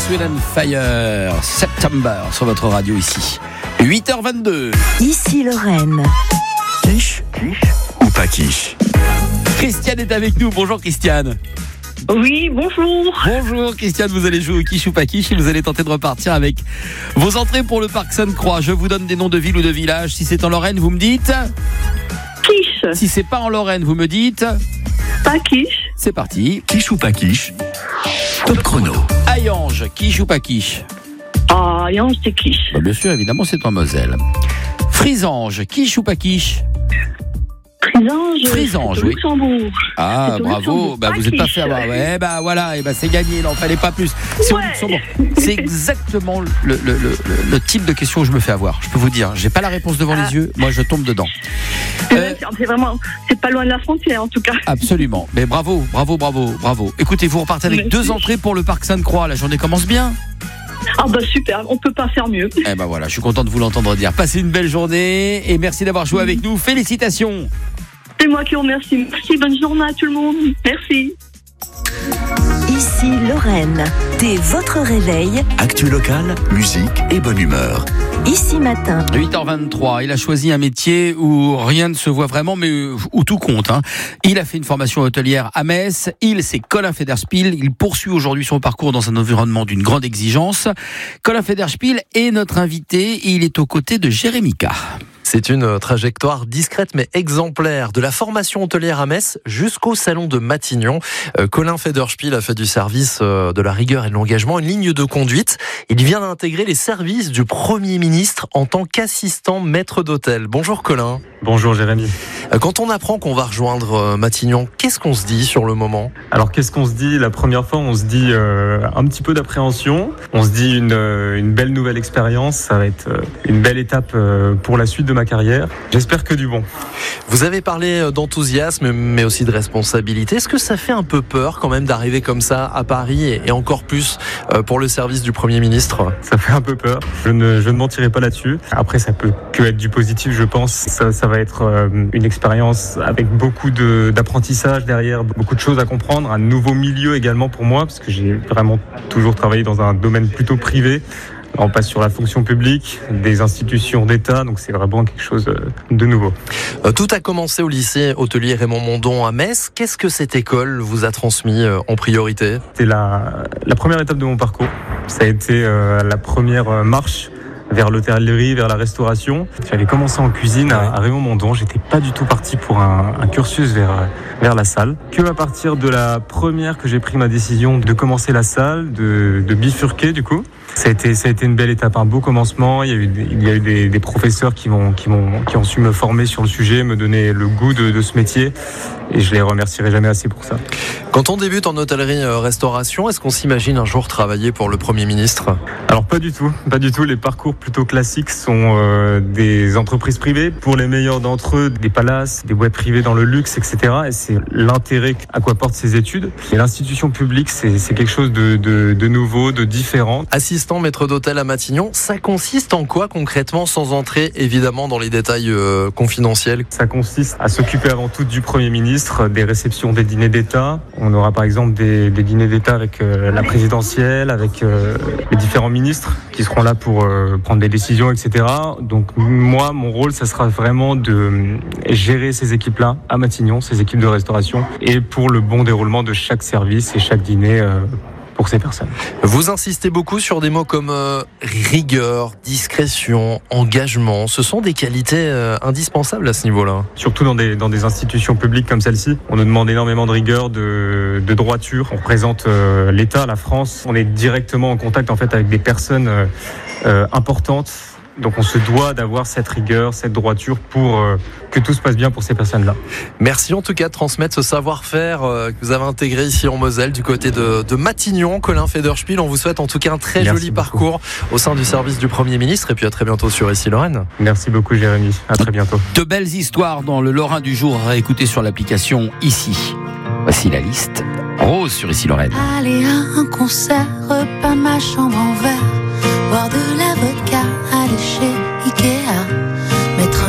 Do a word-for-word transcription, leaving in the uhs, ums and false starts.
Earth, Wind and Fire, September sur votre radio ici. huit heures vingt-deux. Ici Lorraine. Quiche, quiche ou pas quiche? Christiane est avec nous. Bonjour Christiane. Oui, bonjour. Bonjour Christiane, vous allez jouer au quiche ou pas quiche et vous allez tenter de repartir avec vos entrées pour le parc Sainte-Croix. Je vous donne des noms de villes ou de villages. Si c'est en Lorraine, vous me dites Quiche. Si c'est pas en Lorraine, vous me dites Pas quiche. C'est parti. Quiche ou pas quiche? Top chrono. Hayange, quiche ou pas quiche? Ah, Yann, c'est quiche. Bah, bien sûr, évidemment, c'est en Moselle. Frisange, quiche ou pas quiche? Frisange. Frisange, c'est au oui. Luxembourg. Ah, C'est au bravo. Luxembourg, Bah, pas vous n'êtes pas quiche. fait avoir. Ouais, bah voilà, et bah, c'est gagné. Il n'en fallait pas plus. C'est au Ouais. Luxembourg. C'est exactement le, le, le, le, le type de question où je me fais avoir. Je peux vous dire, j'ai pas la réponse devant Ah. les yeux. Moi, je tombe dedans. C'est, Euh, c'est- c'est vraiment, c'est pas loin de la frontière en tout cas. Absolument. Mais bravo, bravo, bravo, bravo. Écoutez, vous repartez avec Merci. deux entrées pour le parc Sainte-Croix. La journée commence bien. Ah bah super, on peut pas faire mieux. Eh ben voilà, je suis content de vous l'entendre dire. Passez une belle journée et merci d'avoir joué avec nous. Félicitations. C'est moi qui vous remercie. Merci, bonne journée à tout le monde. Merci. Ici Lorraine. Dès votre réveil, Actu locale, musique et bonne humeur. ici matin. huit heures vingt-trois, il a choisi un métier où rien ne se voit vraiment, mais où tout compte. Hein. Il a fait une formation hôtelière à Metz. Il, c'est Colin Federspiel. Il poursuit aujourd'hui son parcours dans un environnement d'une grande exigence. Colin Federspiel est notre invité. Il est aux côtés de Jérémy K. C'est une trajectoire discrète mais exemplaire, de la formation hôtelière à Metz jusqu'au salon de Matignon. Euh, Colin Federspiel a fait du service euh, de la rigueur et de l'engagement une ligne de conduite. Il vient d'intégrer les services du Premier ministre en tant qu'assistant maître d'hôtel. Bonjour Colin. Bonjour Jérémy. Euh, Quand on apprend qu'on va rejoindre euh, Matignon, qu'est-ce qu'on se dit sur le moment ? Alors qu'est-ce qu'on se dit? La première fois, on se dit euh, un petit peu d'appréhension. On se dit une, euh, une belle nouvelle expérience. Ça va être euh, une belle étape euh, pour la suite de ma carrière. J'espère que du bon. Vous avez parlé d'enthousiasme mais aussi de responsabilité. Est-ce que ça fait un peu peur quand même d'arriver comme ça à Paris et, et encore plus euh, pour le service du Premier ministre ? Ça fait un peu peur. Je ne, je ne mentirai pas là-dessus. Après, ça peut que être du positif, je pense. Ça, ça va être euh, une expérience avec beaucoup de, d'apprentissage derrière, beaucoup de choses à comprendre, un nouveau milieu également pour moi, parce que j'ai vraiment toujours travaillé dans un domaine plutôt privé. On passe sur la fonction publique, des institutions d'État, donc c'est vraiment quelque chose de nouveau. Euh, Tout a commencé au lycée hôtelier Raymond Mondon à Metz. Qu'est-ce que cette école vous a transmis euh, en priorité ? C'était la, la première étape de mon parcours. Ça a été euh, la première marche vers l'hôtellerie, vers la restauration. J'avais commencé en cuisine à, à Raymond Mondon. J'étais pas du tout parti pour un, un cursus vers, vers la salle. Que à partir de la première que j'ai pris ma décision de commencer la salle, de, de bifurquer du coup. Ça a été, ça a été une belle étape, un beau commencement. Il y a eu, il y a eu des, des professeurs qui m'ont, qui m'ont, qui ont su me former sur le sujet, me donner le goût de, de ce métier. Et je les remercierai jamais assez pour ça. Quand on débute en hôtellerie-restauration, est-ce qu'on s'imagine un jour travailler pour le Premier ministre ? Alors pas du tout, pas du tout. Les parcours plutôt classiques sont euh, des entreprises privées. Pour les meilleurs d'entre eux, des palaces, des boîtes privées dans le luxe, et cetera. Et c'est l'intérêt à quoi portent ces études. Et l'institution publique, c'est, c'est quelque chose de, de, de nouveau, de différent. Assistant maître d'hôtel à Matignon, ça consiste en quoi concrètement, sans entrer évidemment dans les détails euh, confidentiels ? Ça consiste à s'occuper avant tout du Premier ministre, des réceptions des dîners d'État. On aura par exemple des, des dîners d'État avec euh, la présidentielle, avec euh, les différents ministres qui seront là pour euh, prendre des décisions, et cetera. Donc moi, mon rôle, ça sera vraiment de gérer ces équipes-là à Matignon, ces équipes de restauration, et pour le bon déroulement de chaque service et chaque dîner euh, pour ces personnes. Vous insistez beaucoup sur des mots comme euh, rigueur, discrétion, engagement. Ce sont des qualités euh, indispensables à ce niveau-là. Surtout dans des, dans des institutions publiques comme celle-ci, on nous demande énormément de rigueur, de, de droiture. On représente euh, l'État, la France. On est directement en contact en fait avec des personnes euh, euh, importantes. Donc on se doit d'avoir cette rigueur, cette droiture pour euh, que tout se passe bien pour ces personnes-là. Merci en tout cas de transmettre ce savoir-faire euh, que vous avez intégré ici en Moselle du côté de, de Matignon. Colin Federspiel, on vous souhaite en tout cas un très Merci joli beaucoup. parcours au sein du service du Premier ministre et puis à très bientôt sur Ici Lorraine. Merci beaucoup Jérémy, à très bientôt. De belles histoires dans le Lorrain du jour à écouter sur l'application Ici. Voici la liste. Rose sur Ici Lorraine. Aller à un concert, repas ma chambre en verre, boire de la vodka, aller chez Ikea.